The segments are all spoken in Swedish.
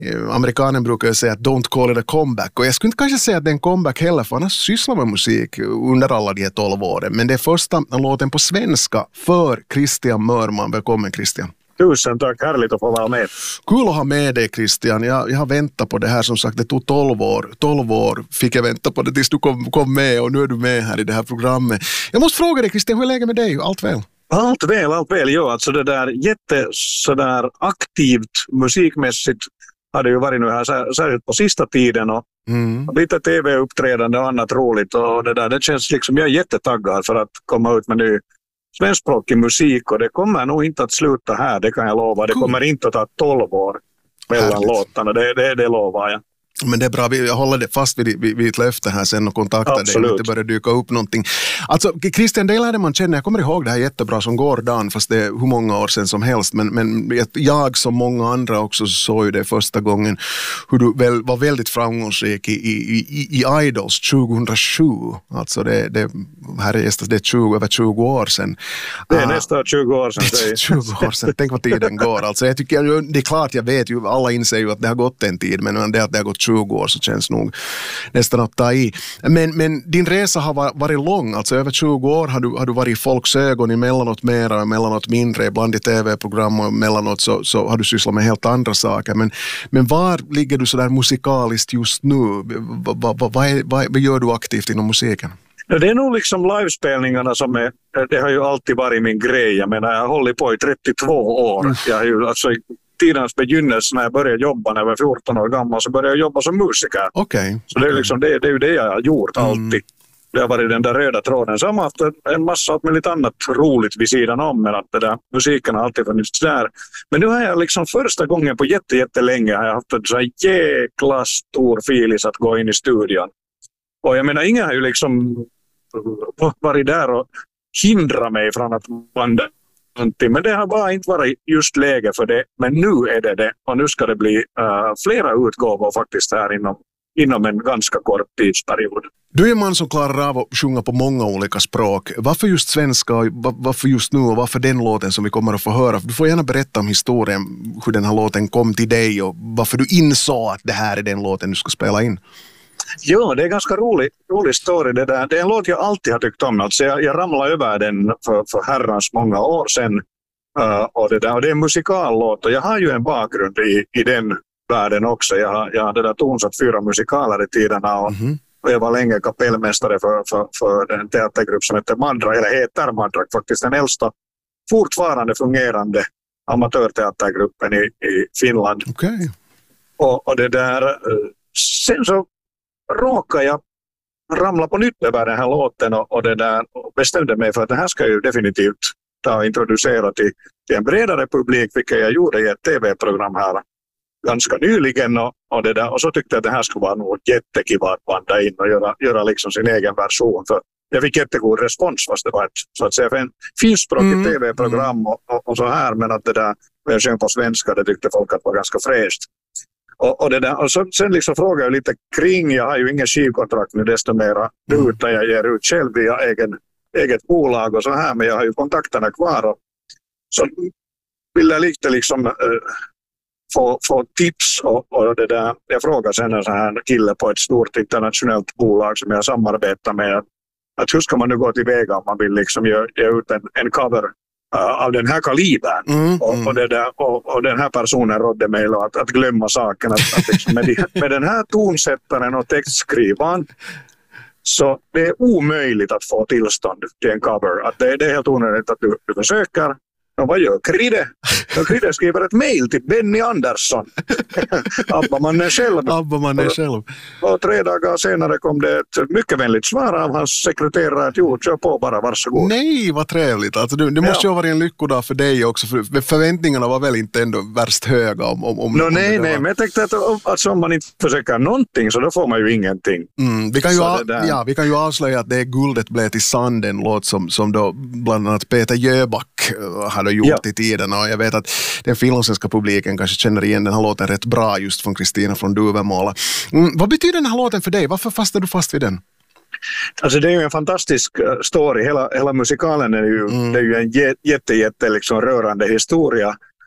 Amerikanen brukar ju säga att don't call it a comeback. Och jag skulle inte kanske säga att det är en comeback heller, för han har sysslat med musik under alla de 12 åren. Men det är första låten på svenska för Christian Mörman. Välkommen Christian. Tusen tack, härligt att få vara med. Kul att ha med dig Christian. Jag har väntat på det här, som sagt det tog 12 år. 12 år fick jag vänta på det tills du kom med, och nu är du med här i det här programmet. Jag måste fråga dig Christian, hur är läget med dig? Allt väl? Allt väl. Ja, alltså det där sådär aktivt musikmässigt har det ju varit nu här särskilt på sista tiden, och lite tv-uppträdande och annat roligt, och det känns liksom, jag är jättetaggad för att komma ut med ny svenskspråkig musik, och det kommer nog inte att sluta här, det kan jag lova. Det kommer inte att ta 12 år mellan låtarna, det lovar jag. Men det är bra, jag håller det fast vid ett löfte här sen och kontaktar dig om det börjar dyka upp någonting. Alltså Christian, det lärde man känna, jag kommer ihåg det här jättebra som går Dan, fast det är hur många år sedan som helst, men jag som många andra också såg ju det första gången hur du var väldigt framgångsrik i Idols 2007. Alltså det här är det är över 20 år sedan. Det är nästan 20 år sedan. Det är 20 år sedan, tänk vad tiden går. Alltså jag tycker, det är klart, jag vet ju, alla inser ju att det har gått en tid, men det att det har gått 20 år så känns nog nästan att ta i. Men din resa har varit lång, alltså över 20 år har du varit i folks ögon, emellanåt mera och emellanåt mindre, ibland i tv-program och emellanåt så har du sysslat med helt andra saker. Men var ligger du så där musikaliskt just nu? Vad gör du aktivt inom musiken? Det är nog liksom livespelningarna som det har ju alltid varit min grej. Jag menar, jag har hållit på i 32 år. Jag har ju alltså tidens begynnelse när jag började jobba när jag var 14 år gammal, så började jag jobba som musiker. Okay. Så det är liksom det är ju det jag har gjort alltid. Det har varit den där röda tråden. Så har man haft en massa med lite annat roligt vid sidan om, men att det där musiken har alltid funnits där. Men nu har jag liksom första gången på jättelänge har jag haft en så här jäkla stor filis att gå in i studion. Och jag menar, ingen har ju liksom varit där och hindrat mig från att banda. Men det har bara inte varit just läge för det. Men nu är det. Och nu ska det bli flera utgåvor faktiskt här inom en ganska kort tidsperiod. Du är en man som klarar av att sjunga på många olika språk. Varför just svenska, varför just nu och varför den låten som vi kommer att få höra? Du får gärna berätta om historien, hur den här låten kom till dig och varför du insåg att det här är den låten du ska spela in. Ja, det är en ganska rolig story det där. Det är en låt jag alltid har tyckt om. Alltså jag ramlade över den för herrans många år sedan. Och det är en musikallåt, och jag har ju en bakgrund i den världen också. Jag har det där tonsatt 4 musikaler i tiderna, och jag var länge kapellmästare för en teatergrupp som heter Madrak faktiskt, den äldsta fortfarande fungerande amatörteatergruppen i Finland. Okay. Och det där, sen så råkade jag ramla på nytt över den här låten och det där, och bestämde mig för att det här ska ju definitivt introducera till en bredare publik, vilket jag gjorde i ett tv-program här ganska nyligen, och det där, och så tyckte jag att det här skulle vara något jättekiva att banda in och göra liksom sin egen version, för jag fick jättegod respons fast det var ett, så att säga, för en finskspråkigt tv-program och så här, men att det där version på svenska, det tyckte folk att var ganska fräscht. Och det där, och sen liksom frågar jag lite kring, jag har ju ingen skivkontrakt nu desto mera utan jag ger ut själv via eget bolag och så här, men jag har ju kontakterna kvar, och så vill jag lite liksom få tips och det där. Jag frågar sen en sån här kille på ett stort internationellt bolag som jag samarbetar med, att hur ska man nu gå tillväga om man vill liksom ge ut en cover av den här kalibern. Och det där, och den här personen rådde mig att glömma saken, att liksom med den här tonsättaren och textskrivaren, så det är omöjligt att få tillstånd till en cover. Att det är helt onödigt att du försöker. Och vad gör Kride? Kride skriver ett mejl till Benny Andersson. Abbamannen själv. Och 3 dagar senare kom det ett mycket vänligt svar av hans sekreterare att jo, kör på bara, varsågod. Nej, vad trevligt. Alltså, det måste ju ha varit en lyckodag för dig också. För förväntningarna var väl inte ändå värst höga om nej, men jag tänkte att om man inte försöker någonting så då får man ju ingenting. Vi kan ju avslöja att det är Guldet blev till sanden, låt som då bland annat Peter Jöback hade gjort i tiden, och jag vet att den finlandssvenska publiken kanske känner igen den här låten rätt bra just från Kristina från Duvemåla. Vad betyder den här låten för dig? Varför fastnar du fast vid den? Alltså det är ju en fantastisk story. Hela musikalen är ju, det är ju en jätte liksom rörande historia.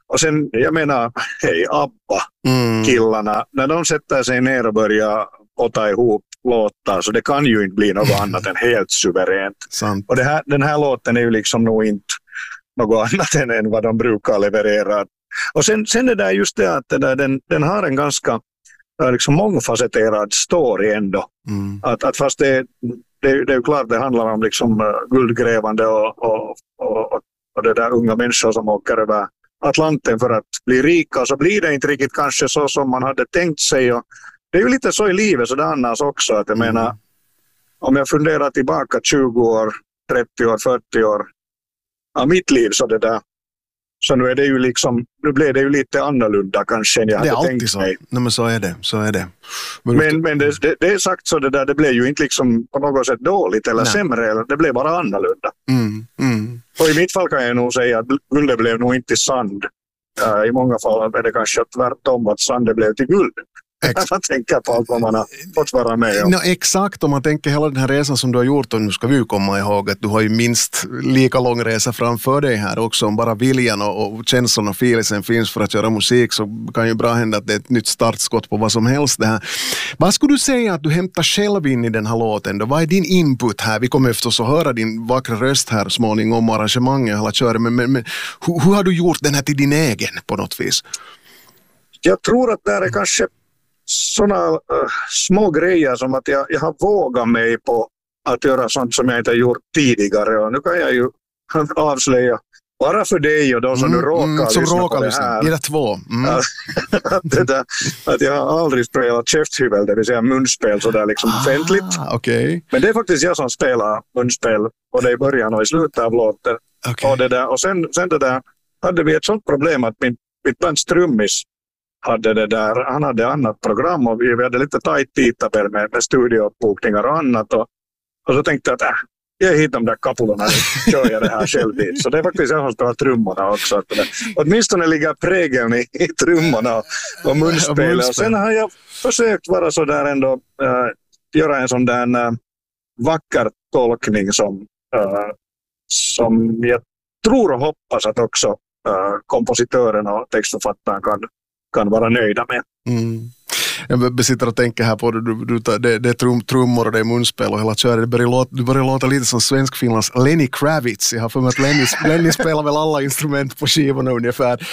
Och sen, jag menar, hej, ABBA-killarna, när de sätter sig ner och börjar potta ihop låtar, så det kan ju inte bli något annat än helt suveränt. Sant. Och den här låten är ju liksom nog inte något annat än vad de brukar leverera. Och sen är det just det att den har en ganska liksom mångfacetterad story ändå. Att fast det är ju klart det handlar om liksom guldgrävande och det där unga människor som åker över Atlanten för att bli rika, och så blir det inte riktigt kanske så som man hade tänkt sig. Och det är ju lite så i livet så det annars också, att jag menar, om jag funderar tillbaka 20 år, 30 år, 40 år av mitt liv, så nu är det ju liksom, nu blev det ju lite annorlunda kanske än jag hade tänkt mig. Nej, men så är det. Men det är sagt så det blev ju inte liksom på något sätt dåligt eller sämre, det blev bara annorlunda. Och i mitt fall kan jag nog säga att guldet blev nog inte sand. I många fall är det kanske tvärtom, att sand blev till guld. Man tänker på allt vad man har fått vara med om. Exakt, om man tänker hela den här resan som du har gjort, och nu ska vi ju komma ihåg att du har ju minst lika lång resa framför dig här också. Om bara viljan och känslan och feelingen finns för att göra musik, så kan ju bra hända att det är ett nytt startskott på vad som helst det här. Vad skulle du säga att du hämtar själv in i den här låten då? Vad är din input här? Vi kommer förstås att höra din vackra röst här småningom och arrangemanget och hela köret, men hur har du gjort den här till din egen på något vis? Jag tror att det är kanske sådana små grejer som att jag har vågat mig på att göra sånt som jag inte har gjort tidigare, och nu kan jag ju avslöja bara för dig och de som du råkar lyssna på det här. Det är två. Att jag har aldrig spelat käfthyvel, det vill säga munspel sådär liksom offentligt. Okay. Men det är faktiskt jag som spelar munspel, både i början och i slutet av låten. Okay. Och sen det där hade vi ett sånt problem att mitt bands trummis hade det där, han hade annat program och vi hade lite tajt tidtabell med studiouppbokningar och annat, och så tänkte jag att jag hittar de där kapulorna och kör jag det här själv dit. Så det är faktiskt jag som spelar trummorna också. Åtminstone ligger prägeln i trummorna och munspelet. Och sen har jag försökt vara så där ändå, göra en sån där vacker tolkning som jag tror och hoppas att också kompositören och textförfattaren kan vara nöjda med. Jag sitter och tänker här på det är trummor och det är munspel och hela köret. Det börjar låta lite som svensk-finlands Lenny Kravitz. Jag har för mig att Lenny spelar väl alla instrument på skivorna ungefär.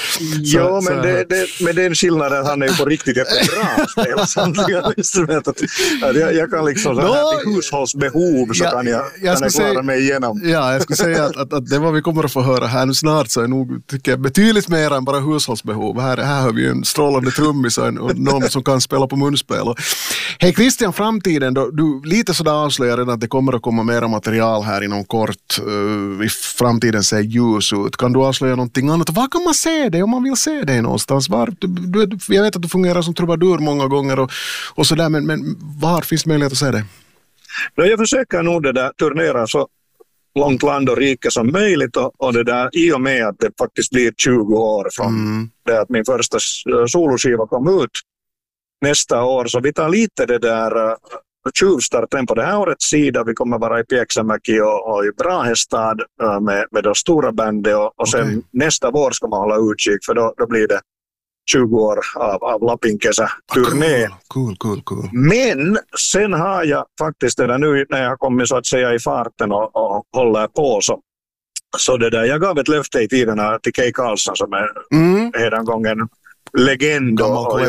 Men det är en skillnad att han är ju på riktigt bra spela samtliga instrument. Jag kan liksom så här till hushållsbehov så kan jag klara mig igenom. Ja, jag skulle säga att det vad vi kommer att få höra här nu snart så är nog, tycker jag, betydligt mer än bara hushållsbehov. Här har vi en strålande trummis och någon som kan spela på munspel. Hej Christian, framtiden då, du lite sådär avslöjar redan att det kommer att komma mera material här inom kort. I framtiden ser ljus ut. Kan du avslöja någonting annat? Var kan man se det om man vill se det någonstans? Jag vet att du fungerar som trubadur många gånger och sådär, men var finns möjlighet att se det? Jag försöker nog det där turnera så långt land och rike som möjligt, och det där i och med att det faktiskt blir 20 år från det att min första soloskiva kom ut nästa år, så vi tar lite det där tjuvstarten på det här årets sida. Vi kommer vara i Pieksämäki och i Brahestad med de stora bandet, och sen nästa vår ska man hålla utkik, för då blir det 20 år av Lappinkesä-turné. Cool. Men sen har jag faktiskt det där nu när jag kommer så att säga i farten och håller på så det där, jag gav ett löfte i tiderna till Kay Karlsson som är redan gången legend och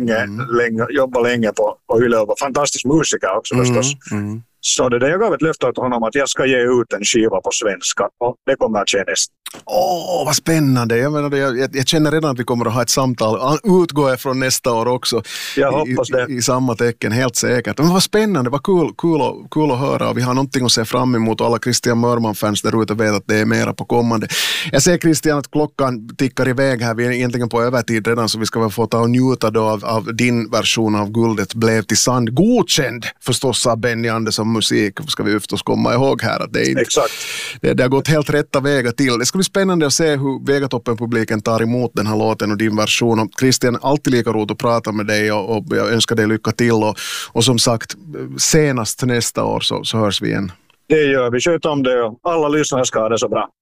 jobbar länge på Yle och var fantastisk musiker också förstås. Så det där, jag gav ett löfte åt honom att jag ska ge ut en skiva på svenska, och det kommer att ske nästa. Vad spännande. Jag känner redan att vi kommer att ha ett samtal. Utgår från nästa år också. Jag hoppas det. I samma tecken, helt säkert. Men vad spännande, vad kul att höra. Och vi har någonting att se fram emot. Alla Christian Mörman-fans där ute vet att det är mera på kommande. Jag ser Christian att klockan tickar iväg här. Vi är egentligen på övertid redan, så vi ska väl få ta och njuta då av din version av Guldet blev till sand. Godkänd förstås av Benny Andersson musik. Ska vi förstås komma ihåg här att det är inte... Exakt. Det har gått helt rätta vägar till. Det ska bli spännande att se hur Vegatoppen-publiken tar emot den här låten och din version. Och Christian, alltid lika roligt att prata med dig och jag önskar dig lycka till. Och som sagt, senast nästa år så hörs vi igen. Det gör vi. Sköt om det och alla lyssnare ska ha det så bra.